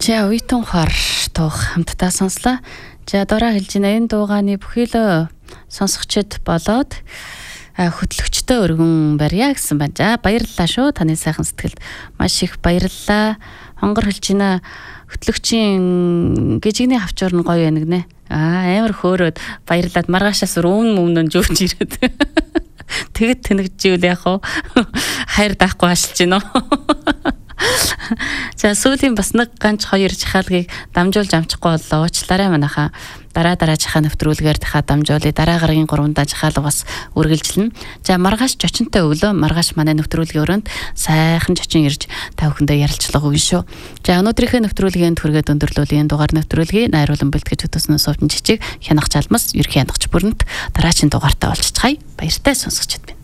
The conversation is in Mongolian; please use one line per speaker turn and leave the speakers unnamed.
За үейтэн хор туух хамтдаа сонслоо. За дороо хэлж байна. Энэ дуугааны бүхий л сонсогчд болоод хөтлөгчтэй өргөн барья гэсэн байна. За баярлалаа шүү. Таны сайхан сэтгэлд маш их баярлалаа. Хонгор хэлж байна. Хөтлөгчийн гжигний хавчуур нь гоё байна гинэ. Амар хөөрөөд баярлаад маргаашаас өмнө жууж ирээд. Тэгэд тэнэгжүүл яах вэ? Хайр даахгүй ашилж гинөө. За сүүлийн бас нэг ганц хоёр жахаалгийг дамжуулж амчихгүй боллоо. Уучлаарай манайхаа. Дараа жахаа нэвтрүүлгээр дахиад дамжуулъя. Дараа гарагийн 3 жахаалга бас үргэлжилнэ. За маргааш чочинтой өглөө маргааш манай нэвтрүүлгийн өрөөнд сайхан чочин ирж та бүхэндээ ярилцлага өгнө шүү. За өнөөдрийнхээ нэвтрүүлгийн түргээд өндөрлүүлэн дугаар нэвтрүүлгийг найруулан бэлтгэж хөтөснөө сувдын жижиг хянах чалмас ерхий хянагч бүрэнт дараагийн дугаартаа олцчихъя. Баяртай сонсогчд минь.